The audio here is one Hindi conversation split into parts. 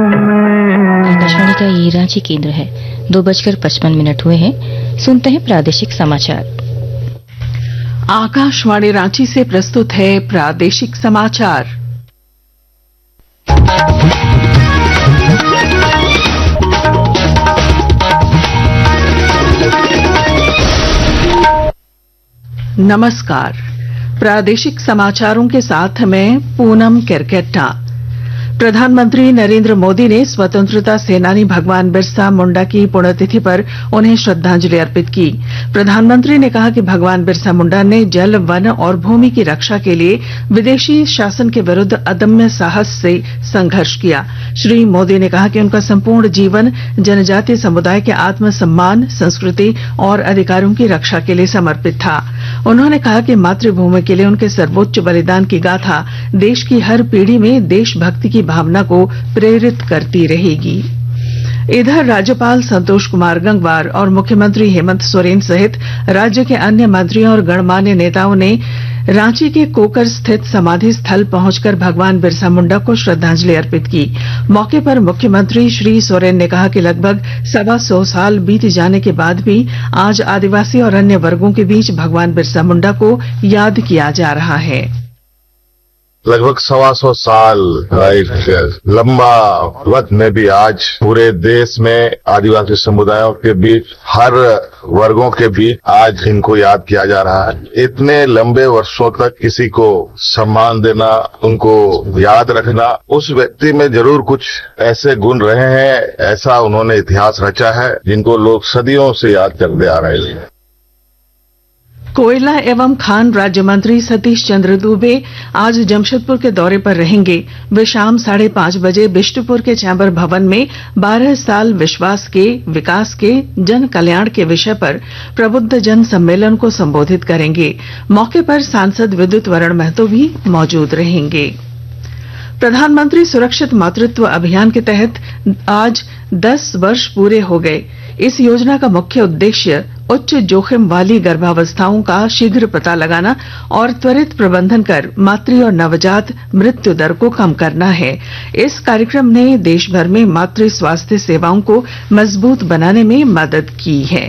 आकाशवाणी का ये रांची केंद्र है। 2:55 हुए हैं। सुनते हैं प्रादेशिक समाचार। आकाशवाणी रांची से प्रस्तुत है प्रादेशिक समाचार। नमस्कार। प्रादेशिक समाचारों के साथ मैं पूनम केरकेट्टा। प्रधानमंत्री नरेंद्र मोदी ने स्वतंत्रता सेनानी भगवान बिरसा मुंडा की पुण्यतिथि पर उन्हें श्रद्धांजलि अर्पित की। प्रधानमंत्री ने कहा कि भगवान बिरसा मुंडा ने जल, वन और भूमि की रक्षा के लिए विदेशी शासन के विरुद्ध अदम्य साहस से संघर्ष किया। श्री मोदी ने कहा कि उनका संपूर्ण जीवन जनजातीय समुदाय के आत्मसम्मान, संस्कृति और अधिकारों की रक्षा के लिए समर्पित था। उन्होंने कहा कि मातृभूमि के लिए उनके सर्वोच्च बलिदान की गाथा देश की हर पीढ़ी में देशभक्ति की भावना को प्रेरित करती रहेगी। इधर राज्यपाल संतोष कुमार गंगवार और मुख्यमंत्री हेमंत सोरेन सहित राज्य के अन्य मंत्रियों और गणमान्य नेताओं ने रांची के कोकर स्थित समाधि स्थल पहुंचकर भगवान बिरसा मुंडा को श्रद्धांजलि अर्पित की। मौके पर मुख्यमंत्री श्री सोरेन ने कहा कि लगभग 125 साल बीत जाने के बाद भी आज आदिवासी और अन्य वर्गों के बीच भगवान बिरसा मुंडा को याद किया जा रहा है। लगभग 125 साल एक लंबा वक्त में भी आज पूरे देश में आदिवासी समुदायों के बीच, हर वर्गों के बीच आज इनको याद किया जा रहा है। इतने लंबे वर्षों तक किसी को सम्मान देना, उनको याद रखना, उस व्यक्ति में जरूर कुछ ऐसे गुण रहे हैं, ऐसा उन्होंने इतिहास रचा है जिनको लोग सदियों से याद करते आ रहे हैं। कोयला एवं खान राज्य मंत्री सतीश चंद्र दूबे आज जमशेदपुर के दौरे पर रहेंगे। वे शाम 5:30 बजे बिष्टुपुर के चैम्बर भवन में 12 साल विश्वास के विकास के जन कल्याण के विषय पर प्रबुद्ध जन सम्मेलन को संबोधित करेंगे। मौके पर सांसद विद्युत वरण महतो भी मौजूद रहेंगे। प्रधानमंत्री सुरक्षित मातृत्व अभियान के तहत आज 10 वर्ष पूरे हो गए। इस योजना का मुख्य उद्देश्य उच्च जोखिम वाली गर्भावस्थाओं का शीघ्र पता लगाना और त्वरित प्रबंधन कर मातृ और नवजात मृत्यु दर को कम करना है। इस कार्यक्रम ने देश भर में मातृ स्वास्थ्य सेवाओं को मजबूत बनाने में मदद की है।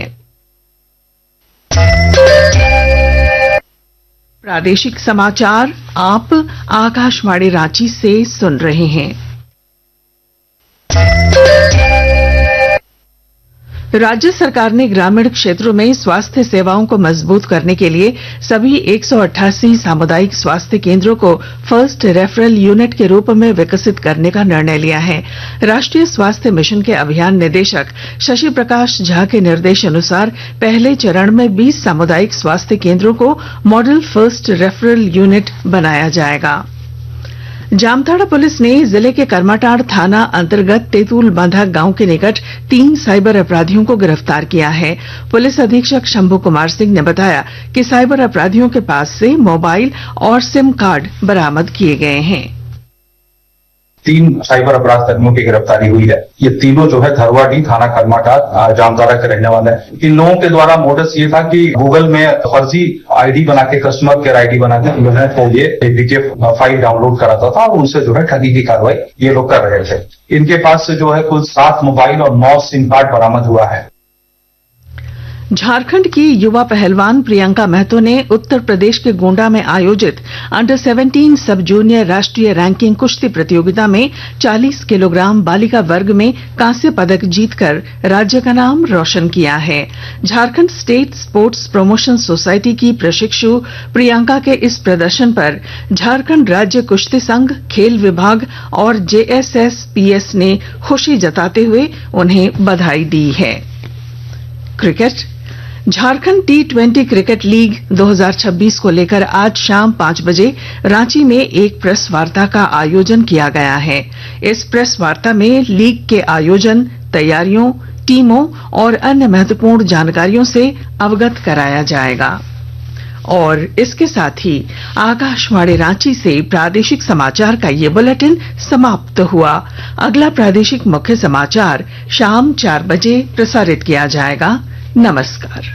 प्रादेशिक समाचार आप आकाशवाणी रांची से सुन रहे हैं। राज्य सरकार ने ग्रामीण क्षेत्रों में स्वास्थ्य सेवाओं को मजबूत करने के लिए सभी 188 सामुदायिक स्वास्थ्य केंद्रों को फर्स्ट रेफरल यूनिट के रूप में विकसित करने का निर्णय लिया है। राष्ट्रीय स्वास्थ्य मिशन के अभियान निदेशक शशि प्रकाश झा के निर्देश अनुसार पहले चरण में 20 सामुदायिक स्वास्थ्य केंद्रों को मॉडल फर्स्ट रेफरल यूनिट बनाया जाएगा। जामताड़ा पुलिस ने जिले के करमाटांड़ थाना अंतर्गत तेतुल बांधा गांव के निकट 3 साइबर अपराधियों को गिरफ्तार किया है। पुलिस अधीक्षक शंभू कुमार सिंह ने बताया कि साइबर अपराधियों के पास से मोबाइल और सिम कार्ड बरामद किए गए हैं। 3 साइबर अपराध कर्मियों की गिरफ्तारी हुई है। ये तीनों जो है धरवाडी थाना करमाटांड़ जामताड़ा के रहने वाले हैं। इन लोगों के द्वारा मोडस ये था कि गूगल में फर्जी आईडी बना के, कस्टमर केयर आईडी बना के उन्होंने तो ये डीटीएफ फाइल डाउनलोड कराता था और उनसे जो है ठगी की कार्रवाई ये लोग कर रहे थे। इनके पास से जो है कुल 7 मोबाइल और 9 सिम कार्ड बरामद हुआ है। झारखंड की युवा पहलवान प्रियंका महतो ने उत्तर प्रदेश के गोंडा में आयोजित अंडर 17 सब जूनियर राष्ट्रीय रैंकिंग कुश्ती प्रतियोगिता में 40 किलोग्राम बालिका वर्ग में कांस्य पदक जीतकर राज्य का नाम रोशन किया है। Jharkhand state sports promotion society की प्रशिक्षु प्रियंका के इस प्रदर्शन पर झारखंड राज्य कुश्ती संघ, खेल विभाग और जेएसएसपीएस ने खुशी जताते हुए उन्हें बधाई दी है। Cricket. Jharkhand T20 cricket league 2026 को लेकर आज शाम 5 बजे रांची में एक प्रेस वार्ता का आयोजन किया गया है। इस प्रेस वार्ता में लीग के आयोजन, तैयारियों, टीमों और अन्य महत्वपूर्ण जानकारियों से अवगत कराया जाएगा। और इसके साथ ही आकाशवाणी रांची से प्रादेशिक समाचार का ये बुलेटिन समाप्त हुआ। अगला प्रादेशिक मुख्य समाचार शाम 4 बजे प्रसारित किया जाएगा। नमस्कार।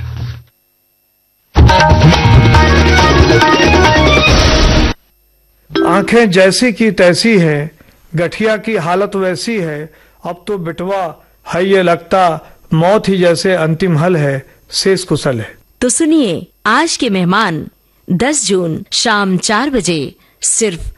आंखें जैसी की तैसी है, गठिया की हालत वैसी है, अब तो बिटवा है ये लगता, मौत ही जैसे अंतिम हल है, शेष कुशल है। तो सुनिए आज के मेहमान 10 जून शाम 4 बजे सिर्फ